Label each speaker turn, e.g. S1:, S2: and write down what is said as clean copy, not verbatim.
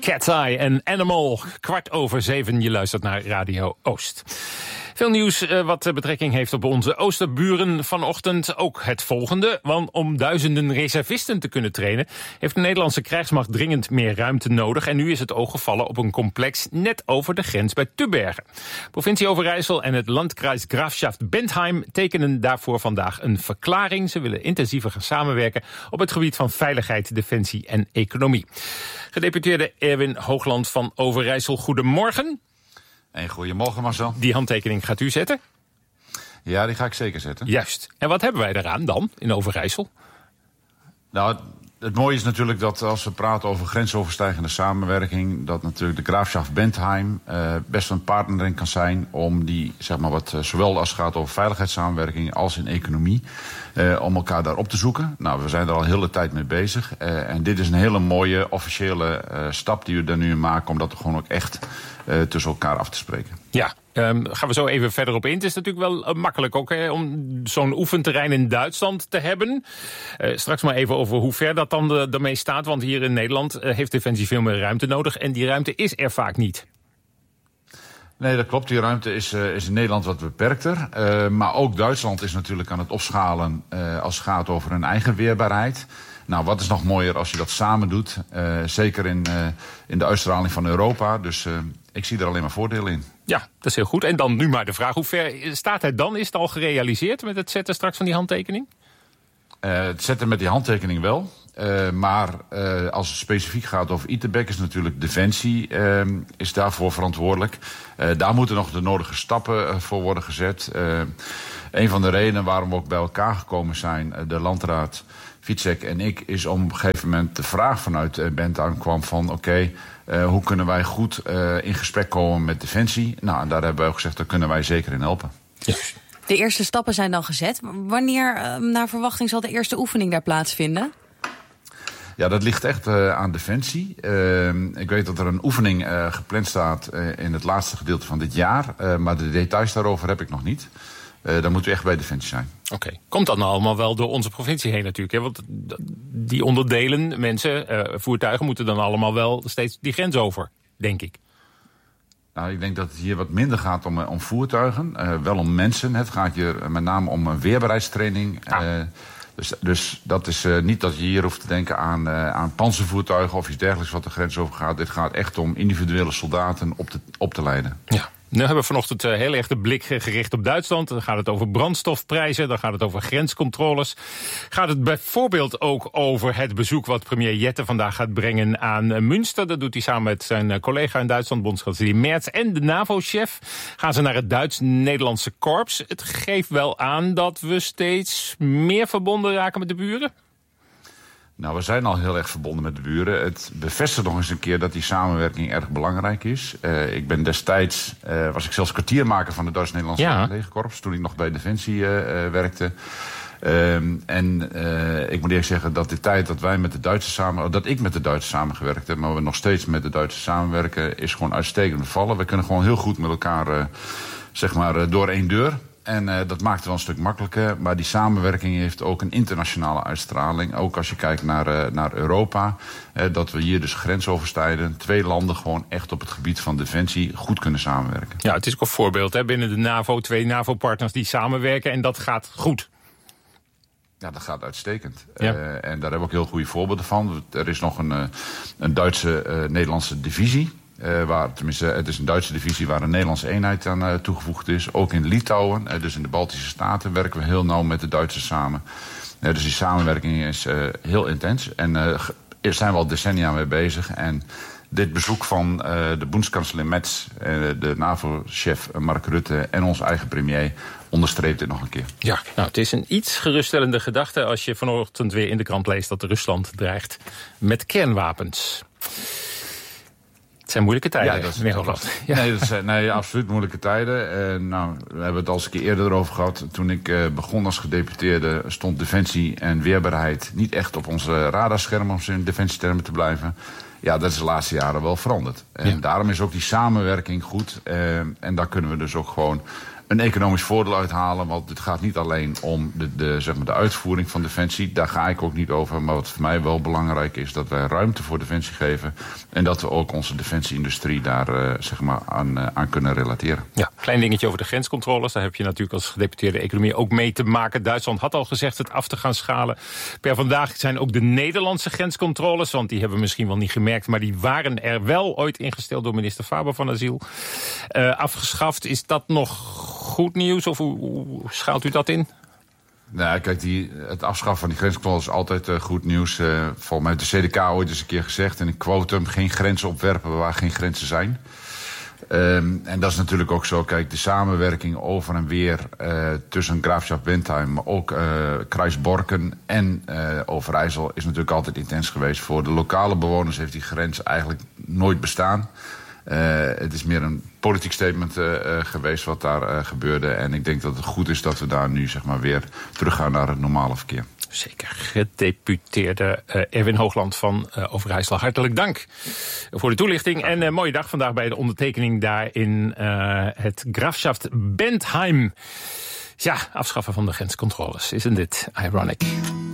S1: Cat's Eye en Animal. 7:15, je luistert naar Radio Oost. Veel nieuws wat betrekking heeft op onze oosterburen vanochtend. Ook het volgende, want om duizenden reservisten te kunnen trainen heeft de Nederlandse krijgsmacht dringend meer ruimte nodig. En nu is het oog gevallen op een complex net over de grens bij Tubbergen. Provincie Overijssel en het Landkreis Graafschaft Bentheim tekenen daarvoor vandaag een verklaring. Ze willen intensiever gaan samenwerken op het gebied van veiligheid, defensie en economie. Gedeputeerde Erwin Hoogland van Overijssel, goedemorgen.
S2: En goedemorgen Marcel.
S1: Die handtekening gaat u zetten?
S2: Ja, die ga ik zeker zetten.
S1: Juist. En wat hebben wij daaraan dan in Overijssel?
S2: Nou, het mooie is natuurlijk dat als we praten over grensoverstijgende samenwerking, dat natuurlijk de Graafschaft Bentheim best een partner in kan zijn om die, zeg maar, wat zowel als het gaat over veiligheidssamenwerking als in economie, om elkaar daar op te zoeken. Nou, we zijn er al een hele tijd mee bezig. En dit is een hele mooie officiële stap die we daar nu in maken, om dat gewoon ook echt tussen elkaar af te spreken.
S1: Ja, gaan we zo even verder op in. Het is natuurlijk wel makkelijk ook om zo'n oefenterrein in Duitsland te hebben. Straks maar even over hoe ver dat dan ermee staat. Want hier in Nederland heeft Defensie veel meer ruimte nodig. En die ruimte is er vaak niet.
S2: Nee, dat klopt. Die ruimte is in Nederland wat beperkter. Maar ook Duitsland is natuurlijk aan het opschalen als het gaat over hun eigen weerbaarheid. Nou, wat is nog mooier als je dat samen doet. Zeker in de uitstraling van Europa. Dus ik zie er alleen maar voordelen in.
S1: Ja, dat is heel goed. En dan nu maar de vraag, hoe ver staat het dan? Is het al gerealiseerd met het zetten straks van die handtekening?
S2: Het zetten met die handtekening wel. Maar als het specifiek gaat over ITEBEC is natuurlijk Defensie is daarvoor verantwoordelijk. Daar moeten nog de nodige stappen voor worden gezet. Een van de redenen waarom we ook bij elkaar gekomen zijn, de landraad Fietsek en ik, is op een gegeven moment de vraag vanuit Bentheim kwam van oké, hoe kunnen wij goed in gesprek komen met Defensie? Nou, en daar hebben we ook gezegd, daar kunnen wij zeker in helpen.
S1: Ja.
S3: De eerste stappen zijn dan gezet. Wanneer naar verwachting zal de eerste oefening daar plaatsvinden?
S2: Ja, dat ligt echt aan Defensie. Ik weet dat er een oefening gepland staat in het laatste gedeelte van dit jaar. Maar de details daarover heb ik nog niet. Dan moeten we echt bij Defensie zijn.
S1: Oké. Komt dat nou allemaal wel door onze provincie heen natuurlijk? Hè? Want die onderdelen, mensen, voertuigen moeten dan allemaal wel steeds die grens over, denk ik.
S2: Nou, ik denk dat het hier wat minder gaat om voertuigen. Wel om mensen. Het gaat hier met name om weerbaarheidstraining. Dus dat is niet dat je hier hoeft te denken aan panzervoertuigen of iets dergelijks wat de grens over gaat. Dit gaat echt om individuele soldaten op te leiden.
S1: Ja. Nu hebben we vanochtend heel erg de blik gericht op Duitsland. Dan gaat het over brandstofprijzen, dan gaat het over grenscontroles. Gaat het bijvoorbeeld ook over het bezoek wat premier Jette vandaag gaat brengen aan Münster. Dat doet hij samen met zijn collega in Duitsland, bondskanselier Merz en de NAVO-chef. Gaan ze naar het Duits-Nederlandse korps. Het geeft wel aan dat we steeds meer verbonden raken met de buren.
S2: Nou, we zijn al heel erg verbonden met de buren. Het bevestigt nog eens een keer dat die samenwerking erg belangrijk is. Ik ben destijds, was ik zelfs kwartiermaker van het Duits-Nederlandse legerkorps, toen ik nog bij Defensie werkte. Ik moet eerlijk zeggen dat de tijd dat wij met de Duitsers dat ik met de Duitsers samengewerkt heb, maar we nog steeds met de Duitsers samenwerken, is gewoon uitstekend bevallen. We kunnen gewoon heel goed met elkaar, zeg maar, door één deur. En dat maakt het wel een stuk makkelijker. Maar die samenwerking heeft ook een internationale uitstraling. Ook als je kijkt naar Europa. Dat we hier dus grensoverschrijdend 2 landen gewoon echt op het gebied van defensie goed kunnen samenwerken.
S1: Ja, het is ook een voorbeeld. Hè? Binnen de NAVO, 2 NAVO-partners die samenwerken en dat gaat goed.
S2: Ja, dat gaat uitstekend.
S1: Ja.
S2: En daar hebben we ook heel goede voorbeelden van. Er is nog een Duitse-Nederlandse divisie. Tenminste, het is een Duitse divisie waar een Nederlandse eenheid aan toegevoegd is. Ook in Litouwen, dus in de Baltische Staten, werken we heel nauw met de Duitsers samen. Dus die samenwerking is heel intens. En er zijn we al decennia mee bezig. En dit bezoek van de bondskanselier Merz, de NAVO-chef Mark Rutte en onze eigen premier onderstreept dit nog een keer. Ja,
S1: nou, het is een iets geruststellende gedachte als je vanochtend weer in de krant leest dat Rusland dreigt met kernwapens. Het zijn moeilijke tijden,
S2: ja,
S1: meneer Hoogland. Ja.
S2: Nee, dat zijn absoluut moeilijke tijden. We hebben het al eens een keer eerder erover gehad. Toen ik begon als gedeputeerde stond defensie en weerbaarheid niet echt op onze radarscherm, om in defensietermen te blijven. Ja, dat is de laatste jaren wel veranderd. En daarom is ook die samenwerking goed. En daar kunnen we dus ook gewoon een economisch voordeel uithalen. Want het gaat niet alleen om de uitvoering van Defensie. Daar ga ik ook niet over. Maar wat voor mij wel belangrijk is, dat wij ruimte voor Defensie geven. En dat we ook onze defensieindustrie daar aan kunnen relateren.
S1: Ja, klein dingetje over de grenscontroles. Daar heb je natuurlijk als gedeputeerde economie ook mee te maken. Duitsland had al gezegd het af te gaan schalen. Per vandaag zijn ook de Nederlandse grenscontroles, want die hebben we misschien wel niet gemerkt, maar die waren er wel ooit ingesteld door minister Faber van Asiel. Afgeschaft. Is dat nog goed nieuws of hoe schaalt u dat in?
S2: Nou, kijk, het afschaffen van die grenscontroles is altijd goed nieuws. Volgens mij heeft de CDK ooit eens een keer gezegd, en ik quote hem, geen grenzen opwerpen waar geen grenzen zijn. En dat is natuurlijk ook zo. Kijk, de samenwerking over en weer tussen Graafschap Bentheim, maar ook Kreis Borken en Overijssel is natuurlijk altijd intens geweest. Voor de lokale bewoners heeft die grens eigenlijk nooit bestaan. Het is meer een politiek statement geweest wat daar gebeurde. En ik denk dat het goed is dat we daar nu weer teruggaan naar het normale verkeer.
S1: Zeker. Gedeputeerde Erwin Hoogland van Overijssel. Hartelijk dank voor de toelichting. En een mooie dag vandaag bij de ondertekening daar in het Graafschap Bentheim. Ja, afschaffen van de grenscontroles. Isn't it ironic?